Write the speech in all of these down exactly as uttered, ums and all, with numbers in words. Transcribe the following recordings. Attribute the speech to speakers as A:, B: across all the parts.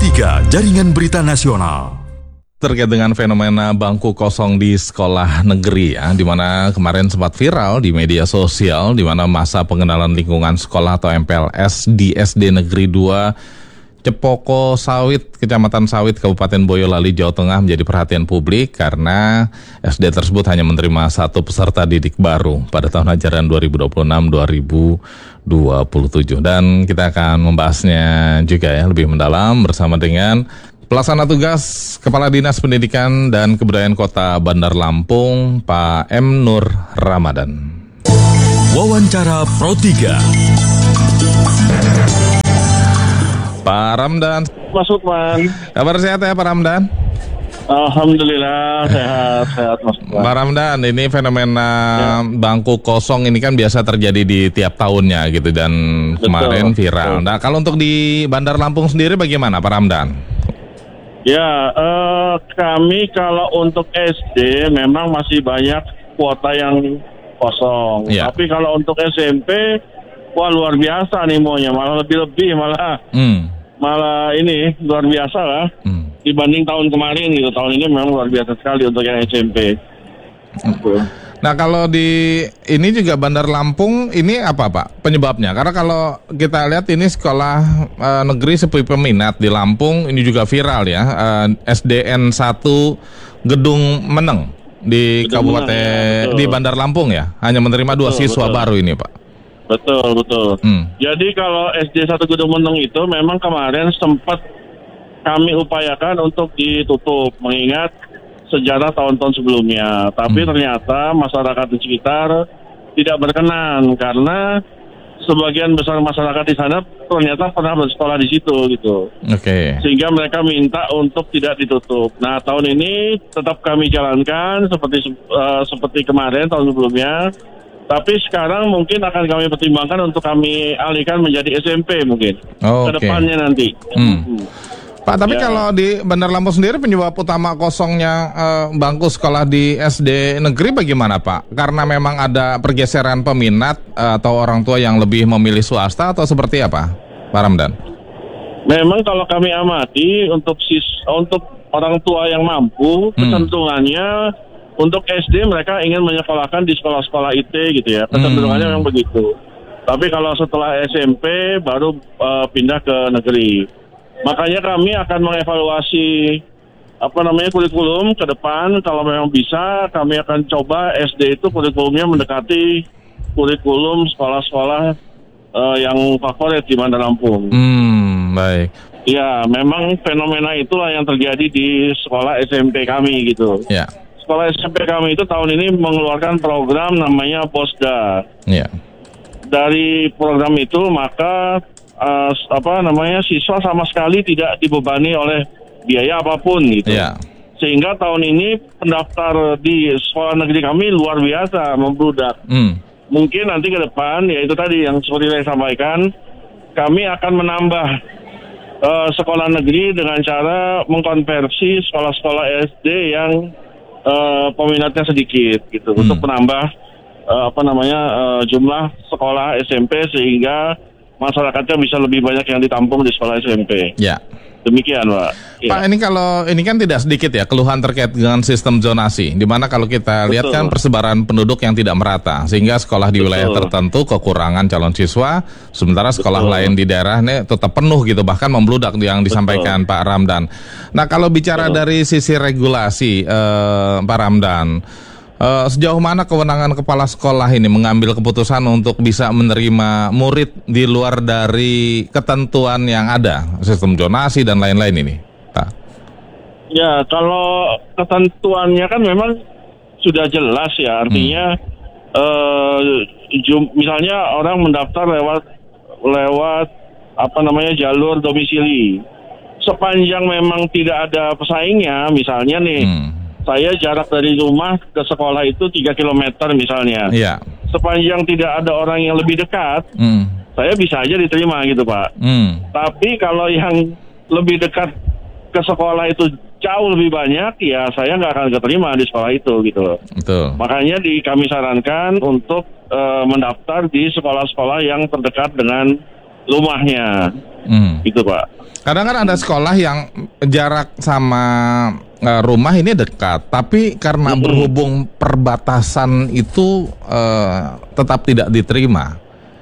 A: tiga Jaringan Berita Nasional.
B: Terkait dengan fenomena bangku kosong di sekolah negeri ya, di mana kemarin sempat viral di media sosial, di mana masa pengenalan lingkungan sekolah atau M P L S di S D Negeri dua Cepoko Sawit, Kecamatan Sawit, Kabupaten Boyolali, Jawa Tengah menjadi perhatian publik karena S D tersebut hanya menerima satu peserta didik baru pada tahun ajaran dua ribu dua puluh enam dua ribu dua puluh tujuh. Dan kita akan membahasnya juga ya lebih mendalam bersama dengan Pelaksana Tugas Kepala Dinas Pendidikan dan Kebudayaan Kota Bandar Lampung, Pak M. Nur Ramadan.
A: Wawancara Pro tiga.
B: Pak Ramdan.
C: Mas Lukman.
B: Kabar sehat ya Pak Ramdan?
C: Alhamdulillah sehat, sehat Mas Lukman.
B: Pak Ramdan, ini fenomena ya. bangku kosong ini kan biasa terjadi di tiap tahunnya gitu dan betul, kemarin viral. Betul. Nah kalau untuk di Bandar Lampung sendiri bagaimana Pak Ramdan?
C: Ya, eh, kami kalau untuk S D memang masih banyak kuota yang kosong. Ya. Tapi kalau untuk S M P, wah luar biasa animonya, malah lebih-lebih, malah hmm. malah ini luar biasa lah hmm. dibanding tahun kemarin gitu. Tahun ini memang luar biasa sekali untuk yang S M P.
B: Hmm. Nah kalau di ini juga Bandar Lampung ini apa Pak penyebabnya? Karena kalau kita lihat ini sekolah uh, negeri sepi peminat di Lampung ini juga viral ya, uh, S D N satu Gedung Meneng di Gedung Kabupaten Meneng, ya, di Bandar Lampung ya, hanya menerima betul, dua siswa betul. baru ini Pak.
C: Betul betul. Hmm. Jadi kalau S D satu Gedung Meneng itu memang kemarin sempat kami upayakan untuk ditutup mengingat sejarah tahun-tahun sebelumnya, tapi hmm. ternyata masyarakat di sekitar tidak berkenan karena sebagian besar masyarakat di sana ternyata pernah bersekolah di situ gitu. Oke. Okay. Sehingga mereka minta untuk tidak ditutup. Nah tahun ini tetap kami jalankan seperti uh, seperti kemarin tahun sebelumnya, tapi sekarang mungkin akan kami pertimbangkan untuk kami alihkan menjadi S M P mungkin oh, kedepannya okay. nanti. Hmm. Hmm.
B: Pak, tapi ya. Kalau di Bandar Lampung sendiri penyebab utama kosongnya eh, bangku sekolah di S D negeri bagaimana Pak? Karena memang ada pergeseran peminat eh, atau orang tua yang lebih memilih swasta atau seperti apa, Pak Ramdan?
C: Memang kalau kami amati untuk sis untuk orang tua yang mampu, hmm. kecenderungannya untuk S D mereka ingin menyekolahkan di sekolah-sekolah I T gitu ya, kecenderungannya hmm. memang begitu. Tapi kalau setelah S M P baru uh, pindah ke negeri. Makanya kami akan mengevaluasi apa namanya kurikulum ke depan. Kalau memang bisa, kami akan coba S D itu kurikulumnya mendekati kurikulum sekolah-sekolah uh, yang favorit di Bandar Lampung.
B: Hmm, baik.
C: Ya, memang fenomena itulah yang terjadi di sekolah S M P kami gitu. Ya. Sekolah S M P kami itu tahun ini mengeluarkan program namanya Posda. Ya. Dari program itu maka Uh, apa namanya siswa sama sekali tidak dibebani oleh biaya apapun gitu. Yeah. Sehingga tahun ini pendaftar di sekolah negeri kami luar biasa membludak. Mm. Mungkin nanti ke depan ya itu tadi yang seperti saya sampaikan, kami akan menambah uh, sekolah negeri dengan cara mengkonversi sekolah-sekolah S D yang uh, peminatnya sedikit gitu mm. untuk menambah uh, apa namanya uh, jumlah sekolah S M P sehingga masyarakatnya bisa lebih banyak yang ditampung di sekolah S M P. Ya. Demikian, Pak. Ya.
B: Pak, ini kalau ini kan tidak sedikit ya keluhan terkait dengan sistem zonasi, di mana kalau kita Betul. lihat kan persebaran penduduk yang tidak merata, sehingga sekolah di Betul. wilayah tertentu kekurangan calon siswa, sementara sekolah Betul. lain di daerah ini tetap penuh gitu, bahkan membludak yang disampaikan Betul. Pak Ramdan. Nah, kalau bicara Betul. dari sisi regulasi, eh, Pak Ramdan, Uh, sejauh mana kewenangan kepala sekolah ini mengambil keputusan untuk bisa menerima murid di luar dari ketentuan yang ada, sistem zonasi dan lain-lain ini, Pak?
C: Ya, kalau ketentuannya kan memang sudah jelas ya, artinya hmm. uh, jum, misalnya orang mendaftar lewat lewat apa namanya jalur domisili, sepanjang memang tidak ada pesaingnya, misalnya nih. Hmm. Saya jarak dari rumah ke sekolah itu tiga kilometer misalnya. Iya. Sepanjang tidak ada orang yang lebih dekat, mm. saya bisa aja diterima gitu Pak. Mm. Tapi kalau yang lebih dekat ke sekolah itu jauh lebih banyak, ya saya nggak akan keterima di sekolah itu gitu loh. Betul. Makanya di kami sarankan untuk uh, mendaftar di sekolah-sekolah yang terdekat dengan rumahnya.
B: Hmm.
C: Gitu Pak.
B: Kadang kan ada sekolah yang jarak sama uh, rumah ini dekat, tapi karena hmm. berhubung perbatasan itu uh, tetap tidak diterima.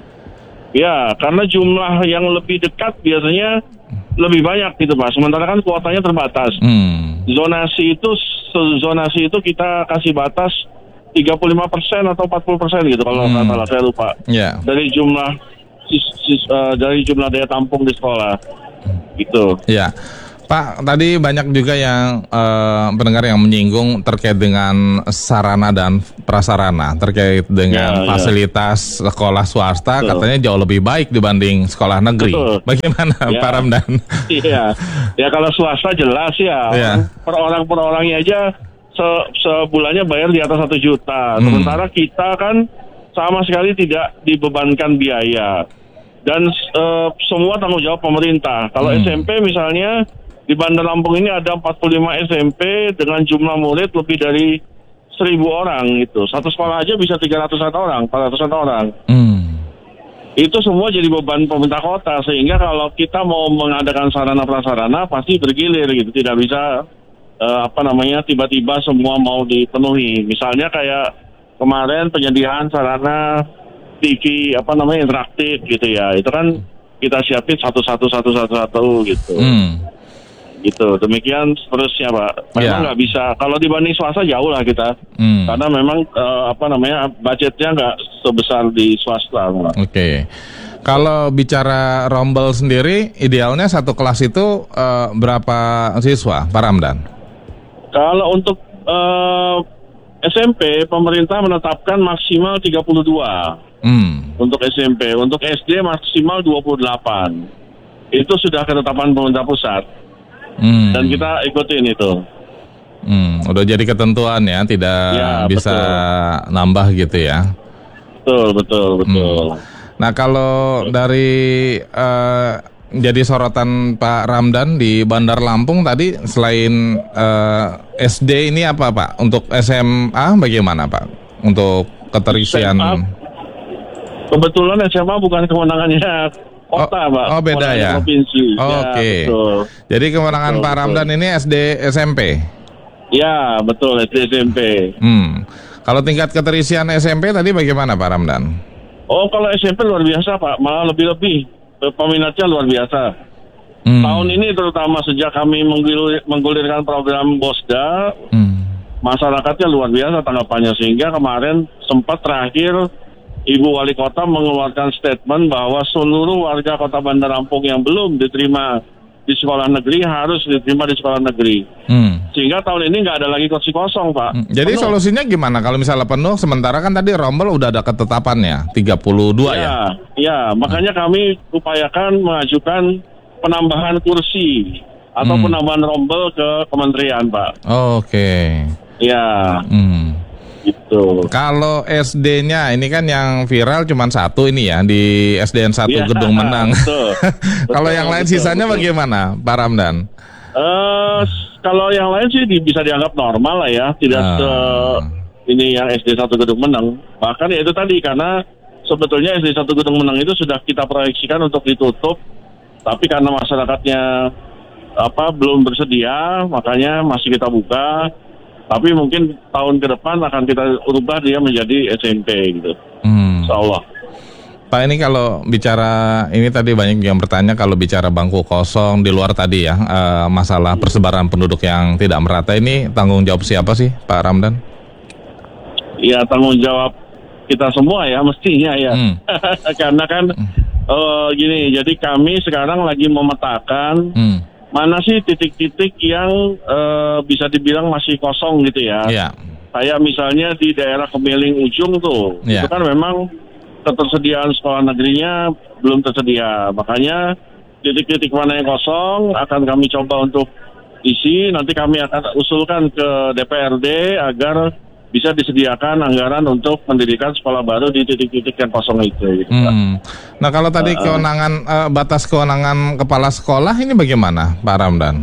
C: Ya, karena jumlah yang lebih dekat biasanya lebih banyak gitu Pak. Sementara kan kuotanya terbatas. Hmm. Zonasi itu zonasi itu kita kasih batas tiga puluh lima persen atau empat puluh persen gitu kalau nggak hmm. salah, saya lupa.
B: Yeah.
C: Dari jumlah sis, sis, uh, dari jumlah daya tampung di sekolah. Gitu.
B: Ya. Pak, tadi banyak juga yang uh, pendengar yang menyinggung terkait dengan sarana dan prasarana, terkait dengan ya, fasilitas ya. Sekolah swasta. Betul. Katanya jauh lebih baik dibanding sekolah negeri. Betul. Bagaimana ya. Pak Ramdan?
C: Iya, ya kalau swasta jelas ya, ya. Per orang per orangnya aja se sebulannya bayar di atas satu juta. Hmm. Sementara kita kan sama sekali tidak dibebankan biaya dan uh, semua tanggung jawab pemerintah. Kalau hmm. S M P misalnya di Bandar Lampung ini ada empat puluh lima S M P dengan jumlah murid lebih dari seribu orang gitu. Satu sekolah aja bisa tiga ratusan orang, empat ratusan orang. Hmm. Itu semua jadi beban pemerintah kota, sehingga kalau kita mau mengadakan sarana prasarana pasti bergilir gitu. Tidak bisa uh, apa namanya tiba-tiba semua mau dipenuhi. Misalnya kayak kemarin penyediaan sarana T V apa namanya interaktif gitu ya. Itu kan kita siapin satu-satu satu-satu satu gitu. Hmm. Gitu, demikian seterusnya Pak. Memang nggak ya. Bisa, kalau dibanding swasta jauh lah kita, hmm. karena memang uh, apa namanya budgetnya nggak sebesar di swasta. Oke,
B: okay. Kalau bicara rombel sendiri, idealnya satu kelas itu uh, berapa siswa, Pak Ramdan?
C: Kalau untuk uh, S M P, pemerintah menetapkan maksimal tiga puluh dua hmm. untuk S M P, untuk S D maksimal dua puluh delapan. Itu sudah ketetapan pemerintah pusat. Hmm. Dan kita ikutin itu.
B: Hmm, udah jadi ketentuan ya, tidak ya, bisa betul. Nambah gitu ya.
C: Betul, betul, betul.
B: Hmm. Nah kalau dari uh, jadi sorotan Pak Ramdan di Bandar Lampung tadi, selain uh, S D ini apa Pak? Untuk S M A bagaimana Pak? Untuk keterisian? S M A,
C: kebetulan S M A bukan kewenangannya kota,
B: oh,
C: Pak.
B: Oh beda ya?
C: Provinsi.
B: Oh,
C: ya,
B: Oke. Okay. Jadi kewenangan betul, Pak Ramdan betul. Ini S D S M P?
C: Ya, betul, S D S M P.
B: Hmm. Kalau tingkat keterisian S M P tadi bagaimana Pak Ramdan?
C: Oh, kalau S M P luar biasa Pak, malah lebih-lebih. Peminatnya luar biasa. Hmm. Tahun ini terutama sejak kami menggulir, menggulirkan program BOSDA, hmm. masyarakatnya luar biasa tanggapannya. Sehingga kemarin sempat terakhir Ibu Wali Kota mengeluarkan statement bahwa seluruh warga Kota Bandar Lampung yang belum diterima di sekolah negeri harus diterima di sekolah negeri. Hmm. Sehingga tahun ini nggak ada lagi kursi kosong, Pak.
B: Hmm. Jadi penuh. Solusinya gimana kalau misalnya penuh? Sementara kan tadi rombel udah ada ketetapannya tiga puluh dua ya?
C: Ya, ya makanya hmm. kami upayakan mengajukan penambahan kursi atau hmm. penambahan rombel ke kementerian, Pak.
B: Oh, Oke. Okay. Ya. Hmm.
C: Gitu.
B: Kalau S D-nya ini kan yang viral cuma satu ini ya di S D N satu ya, Gedung Menang. Betul. Kalau yang lain betul, sisanya betul. Bagaimana, Pak Ramdan?
C: Uh, kalau yang lain sih di, bisa dianggap normal lah ya, tidak uh. se ini yang S D satu Gedung Menang. Bahkan ya itu tadi karena sebetulnya S D satu Gedung Menang itu sudah kita proyeksikan untuk ditutup, tapi karena masyarakatnya apa belum bersedia, makanya masih kita buka. Tapi mungkin tahun ke depan akan kita ubah dia menjadi S M P gitu. Hmm. Insyaallah.
B: Pak, ini kalau bicara, ini tadi banyak yang bertanya kalau bicara bangku kosong di luar tadi ya, uh, masalah persebaran penduduk yang tidak merata, ini tanggung jawab siapa sih Pak Ramdan?
C: Ya tanggung jawab kita semua ya mestinya ya. Hmm. Karena kan hmm. uh, gini, jadi kami sekarang lagi memetakan hmm. mana sih titik-titik yang uh, bisa dibilang masih kosong gitu ya. Yeah. Kayak misalnya di daerah Kemeling Ujung tuh, yeah. itu kan memang ketersediaan sekolah negerinya belum tersedia. Makanya titik-titik mana yang kosong akan kami coba untuk isi. Nanti kami akan usulkan ke D P R D agar bisa disediakan anggaran untuk mendirikan sekolah baru di titik-titik yang kosong itu. Gitu,
B: hmm. Nah kalau tadi uh, kewenangan uh, batas kewenangan kepala sekolah ini bagaimana, Pak Ramdan?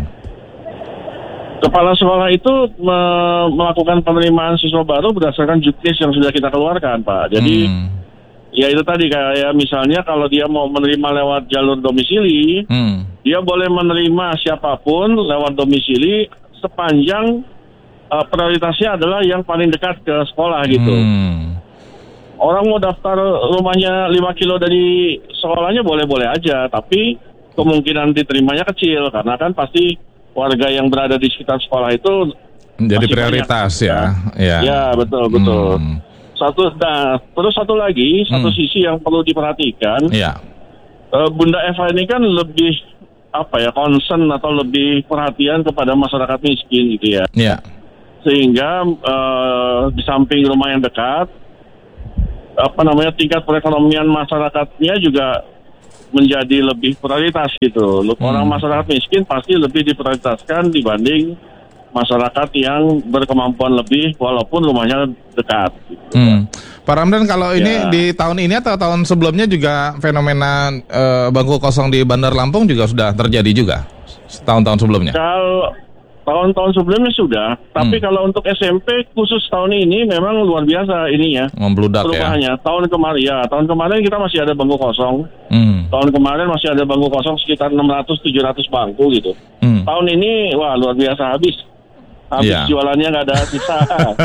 C: Kepala sekolah itu me melakukan penerimaan siswa baru berdasarkan juknis yang sudah kita keluarkan, Pak. Jadi hmm. ya itu tadi kayak misalnya kalau dia mau menerima lewat jalur domisili, hmm. dia boleh menerima siapapun lewat domisili sepanjang uh, prioritasnya adalah yang paling dekat ke sekolah gitu. Hmm. Orang mau daftar rumahnya lima kilo dari sekolahnya boleh-boleh aja, tapi kemungkinan diterimanya kecil karena kan pasti warga yang berada di sekitar sekolah itu
B: menjadi prioritas banyak, ya. Ya.
C: Ya, betul betul.
B: Hmm.
C: Satu, nah, terus satu lagi, hmm. satu sisi yang perlu diperhatikan,
B: ya.
C: uh, Bunda Eva ini kan lebih apa ya, concern atau lebih perhatian kepada masyarakat miskin gitu ya.
B: Ya.
C: Sehingga uh, di samping rumah yang dekat, apa namanya tingkat perekonomian masyarakatnya juga menjadi lebih prioritas gitu. Hmm. Orang masyarakat miskin pasti lebih diprioritaskan dibanding masyarakat yang berkemampuan lebih walaupun rumahnya dekat gitu.
B: hmm. Pak Ramdan, kalau
C: ya.
B: ini di tahun ini atau tahun sebelumnya juga fenomena uh, bangku kosong di Bandar Lampung juga sudah terjadi juga tahun-tahun sebelumnya?
C: Kalau tahun-tahun sebelumnya sudah, tapi hmm. kalau untuk S M P khusus tahun ini memang luar biasa ininya.
B: Membludak
C: perubahannya. Ya. Tahun kemarin ya, tahun kemarin kita masih ada bangku kosong. Hmm. Tahun kemarin masih ada bangku kosong sekitar enam ratus tujuh ratus bangku gitu. Hmm. Tahun ini wah luar biasa habis. Habis ya. Jualannya nggak ada sisa.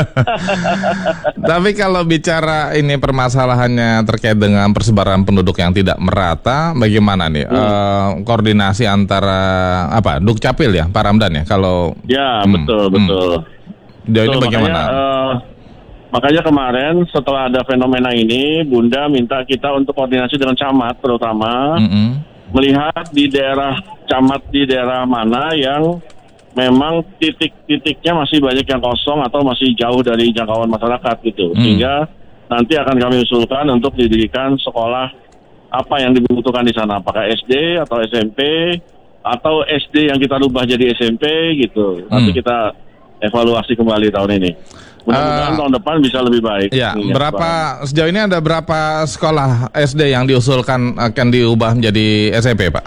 B: Tapi kalau bicara ini permasalahannya terkait dengan persebaran penduduk yang tidak merata, bagaimana nih hmm. uh, koordinasi antara apa Dukcapil ya, Pak Ramdan ya? Kalau
C: ya hmm, betul betul.
B: Hmm. Jadi ini bagaimana?
C: Makanya, uh, makanya kemarin setelah ada fenomena ini, Bunda minta kita untuk koordinasi dengan camat terutama hmm. melihat di daerah camat di daerah mana yang memang titik-titiknya masih banyak yang kosong atau masih jauh dari jangkauan masyarakat gitu. Hmm. Sehingga nanti akan kami usulkan untuk didirikan sekolah apa yang dibutuhkan di sana. Apakah S D atau S M P atau S D yang kita rubah jadi S M P gitu. Nanti hmm. kita evaluasi kembali tahun ini. Mudah-mudahan uh, tahun depan bisa lebih baik.
B: Ya, berapa Pak. Sejauh ini ada berapa sekolah S D yang diusulkan akan diubah menjadi S M P, Pak?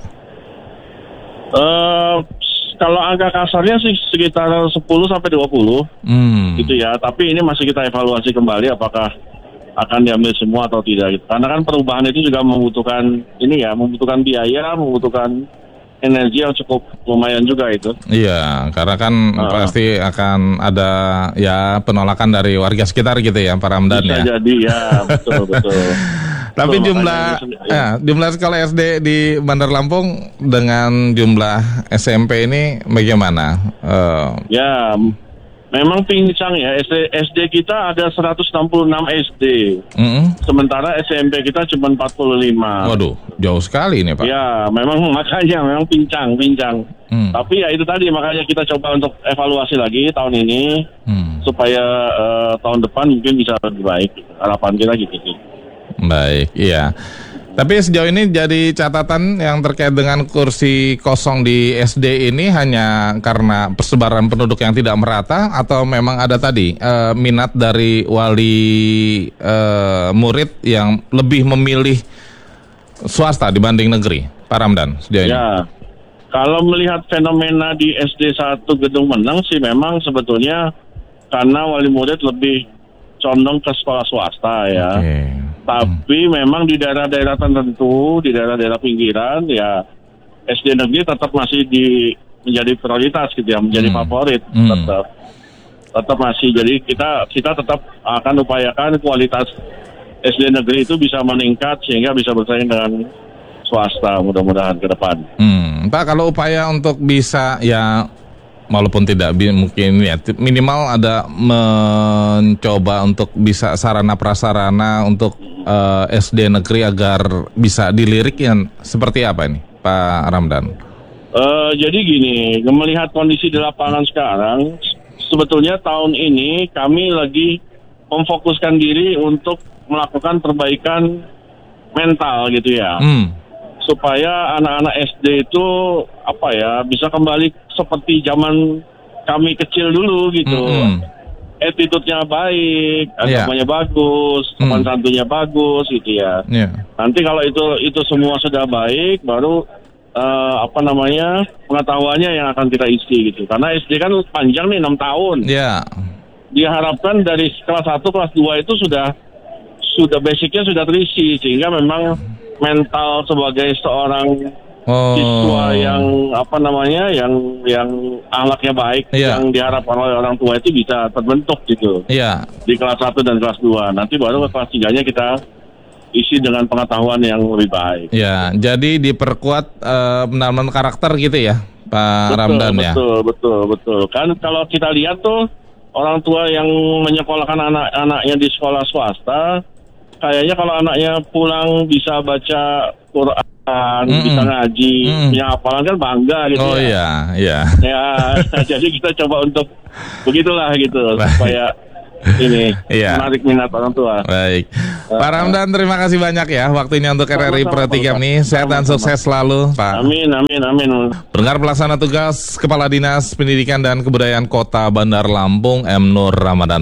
C: Uh, Kalau angka kasarnya sih sekitar sepuluh sampai dua puluh hmm. gitu ya. Tapi ini masih kita evaluasi kembali apakah akan diambil semua atau tidak gitu. Karena kan perubahan itu juga membutuhkan ini ya, membutuhkan biaya, membutuhkan energi yang cukup lumayan juga itu.
B: Iya, karena kan uh, pasti akan ada ya penolakan dari warga sekitar gitu ya, Pak Ramdan
C: bisa
B: ya.
C: Bisa jadi ya, betul betul.
B: Tapi betul, jumlah ya, jumlah sekolah S D di Bandar Lampung dengan jumlah S M P ini bagaimana? Uh,
C: ya, memang pincang ya. S D, S D kita ada seratus enam puluh enam S D. Mm-hmm. Sementara S M P kita cuma empat puluh lima.
B: Waduh, jauh sekali ini Pak.
C: Ya, memang makanya memang pincang, pincang. Hmm. Tapi ya itu tadi makanya kita coba untuk evaluasi lagi tahun ini hmm. supaya uh, tahun depan mungkin bisa lebih baik. Harapan kita gitu sih.
B: Baik, iya. Tapi sejauh ini jadi catatan yang terkait dengan kursi kosong di S D ini hanya karena persebaran penduduk yang tidak merata atau memang ada tadi uh, minat dari wali uh, murid yang lebih memilih swasta dibanding negeri, Pak Ramdan sejauh ini?
C: Ya, kalau melihat fenomena di S D satu Gedung Meneng sih memang sebetulnya karena wali murid lebih condong ke sekolah swasta ya. Okay. Tapi hmm. memang di daerah-daerah tertentu, di daerah-daerah pinggiran ya S D negeri tetap masih di menjadi prioritas gitu ya, menjadi hmm. favorit hmm. tetap tetap masih. Jadi kita kita tetap akan upayakan kualitas S D negeri itu bisa meningkat sehingga bisa bersaing dengan swasta mudah-mudahan ke depan.
B: Hmm. Pak, kalau upaya untuk bisa ya walaupun tidak mungkin ya minimal ada mencoba untuk bisa sarana prasarana untuk uh, S D negeri agar bisa dilirik yang seperti apa ini Pak Ramdan?
C: Uh, jadi gini, melihat kondisi di lapangan sekarang, sebetulnya tahun ini kami lagi memfokuskan diri untuk melakukan perbaikan mental gitu ya. Hmm. Supaya anak-anak S D itu apa ya bisa kembali seperti zaman kami kecil dulu gitu. Mm-hmm. Attitude-nya baik, agamanya yeah. bagus, sopan mm. santunya bagus gitu ya. Yeah. Nanti kalau itu itu semua sudah baik, baru uh, apa namanya pengetahuannya yang akan kita isi gitu. Karena S D kan panjang nih enam tahun.
B: Yeah.
C: Diharapkan dari kelas satu, kelas dua itu sudah sudah basicnya sudah terisi, sehingga memang mental sebagai seorang oh. siswa yang apa namanya yang yang akhlaknya baik, yeah. yang diharapkan oleh orang tua itu bisa terbentuk gitu.
B: Yeah.
C: Di kelas satu dan kelas dua. Nanti baru ke kelas tiganya kita isi dengan pengetahuan yang lebih baik.
B: Ya, jadi diperkuat uh, penanaman karakter gitu ya, Pak
C: betul,
B: Ramdan
C: betul,
B: ya.
C: Betul, betul, betul. Kan kalau kita lihat tuh orang tua yang menyekolahkan anak-anaknya di sekolah swasta, kayaknya kalau anaknya pulang bisa baca Quran, mm-mm. bisa ngaji, mm-mm. punya hafalan kan bangga gitu.
B: Oh
C: ya.
B: iya, iya.
C: Ya, jadi kita coba untuk begitulah gitu supaya ini iya. menarik minat orang tua.
B: Baik, uh, Pak Ramdan, terima kasih banyak ya waktunya untuk R R I Pro tiga ini. Sehat dan sukses selalu, Pak.
C: Amin, amin, amin.
B: Pendengar, pelaksana tugas Kepala Dinas Pendidikan dan Kebudayaan Kota Bandar Lampung, M. Nur Ramadan.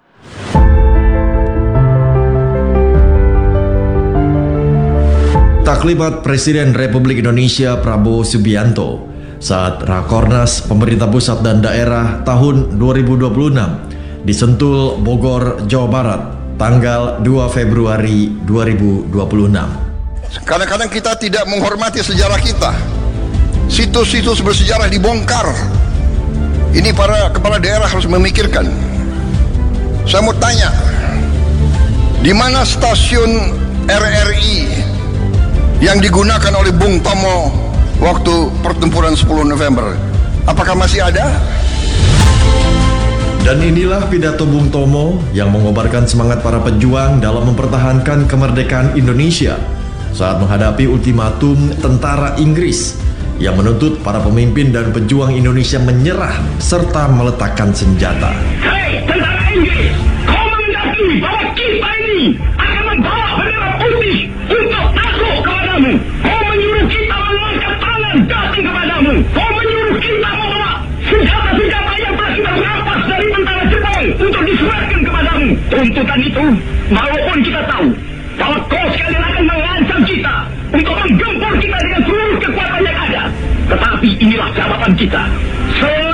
D: Taklimat Presiden Republik Indonesia Prabowo Subianto saat Rakornas Pemerintah Pusat dan Daerah tahun dua ribu dua puluh enam di Sentul, Bogor, Jawa Barat, tanggal dua Februari dua ribu dua puluh enam.
E: Kadang-kadang kita tidak menghormati sejarah kita. Situs-situs bersejarah dibongkar. Ini para kepala daerah harus memikirkan. Saya mau tanya, di mana stasiun R R I yang digunakan oleh Bung Tomo waktu pertempuran sepuluh November? Apakah masih ada?
D: Dan inilah pidato Bung Tomo yang mengobarkan semangat para pejuang dalam mempertahankan kemerdekaan Indonesia saat menghadapi ultimatum tentara Inggris yang menuntut para pemimpin dan pejuang Indonesia menyerah serta meletakkan senjata.
F: Hei tentara Inggris, kau menghendaki bahwa kita ini akan membawa bendera putih untuk takut kepadamu. Kau menyuruh kita mengangkat tangan datang kepadamu. Kau menyuruh kita membawa senjata-senjata yang telah kita rampas dari tentara Jepang untuk diserahkan kepadamu. Tuntutan itu, walaupun kita tahu bahwa kau sekalian akan mengancam kita untuk menggempur kita dengan seluruh kekuatan yang ada, tetapi inilah jawaban kita.